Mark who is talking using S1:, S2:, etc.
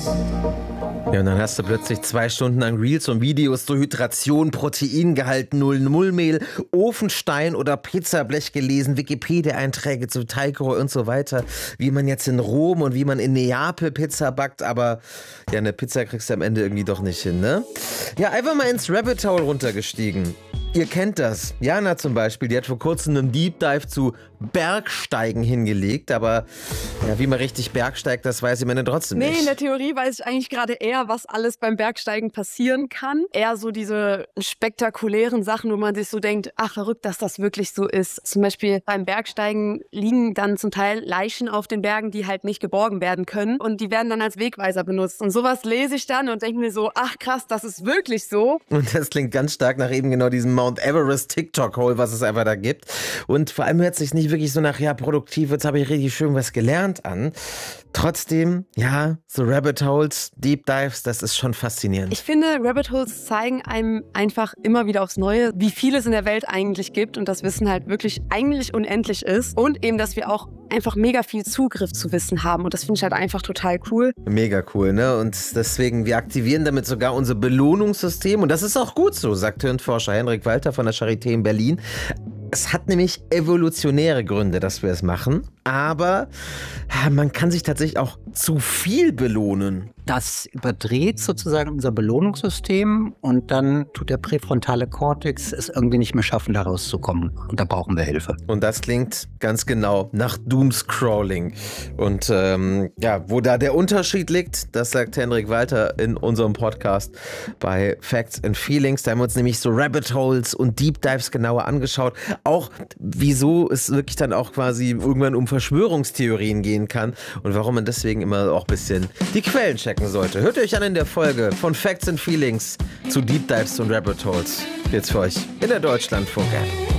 S1: Ja, und dann hast du plötzlich 2 Stunden lang Reels und Videos zur Hydration, Proteingehalt, Mullmehl, Ofenstein oder Pizzablech gelesen, Wikipedia-Einträge zu Teigrohr und so weiter, wie man jetzt in Rom und wie man in Neapel Pizza backt, aber ja, eine Pizza kriegst du am Ende irgendwie doch nicht hin, ne? Ja, einfach mal ins Rabbit Hole runtergestiegen. Ihr kennt das. Jana zum Beispiel, die hat vor kurzem einen Deep Dive zu Bergsteigen hingelegt, aber ja, wie man richtig bergsteigt, das weiß ich mir trotzdem nicht.
S2: Nee, in der Theorie weiß ich eigentlich gerade eher, was alles beim Bergsteigen passieren kann. Eher so diese spektakulären Sachen, wo man sich so denkt, ach verrückt, dass das wirklich so ist. Zum Beispiel beim Bergsteigen liegen dann zum Teil Leichen auf den Bergen, die halt nicht geborgen werden können und die werden dann als Wegweiser benutzt. Und sowas lese ich dann und denke mir so, ach krass, das ist wirklich so.
S1: Und das klingt ganz stark nach eben genau diesem Mount Everest TikTok-Hole, was es einfach da gibt. Und vor allem hört es sich nicht wirklich so nach, ja, produktiv, jetzt habe ich richtig schön was gelernt an. Trotzdem, ja, so Rabbit Holes, Deep Dives, das ist schon faszinierend.
S2: Ich finde, Rabbit Holes zeigen einem einfach immer wieder aufs Neue, wie viel es in der Welt eigentlich gibt und das Wissen halt wirklich eigentlich unendlich ist und eben, dass wir auch einfach mega viel Zugriff zu Wissen haben und das finde ich halt einfach total cool.
S1: Mega cool, ne? Und deswegen, wir aktivieren damit sogar unser Belohnungssystem und das ist auch gut so, sagt Hirnforscher Henrik Walter von der Charité in Berlin. Es hat nämlich evolutionäre Gründe, dass wir es machen, aber man kann sich tatsächlich auch zu viel belohnen.
S3: Das überdreht sozusagen unser Belohnungssystem und dann tut der präfrontale Kortex es irgendwie nicht mehr schaffen, da rauszukommen. Und da brauchen wir Hilfe.
S1: Und das klingt ganz genau nach Doomscrolling. Und ja, wo da der Unterschied liegt, das sagt Henrik Walter in unserem Podcast bei Facts and Feelings. Da haben wir uns nämlich so Rabbit Holes und Deep Dives genauer angeschaut. Auch wieso es wirklich dann auch quasi irgendwann um Verschwörungstheorien gehen kann und warum man deswegen immer auch ein bisschen die Quellen checken sollte. Hört euch an in der Folge von Facts and Feelings zu Deep Dives und Rabbit Holes. Jetzt für euch in der Deutschlandfunk-App.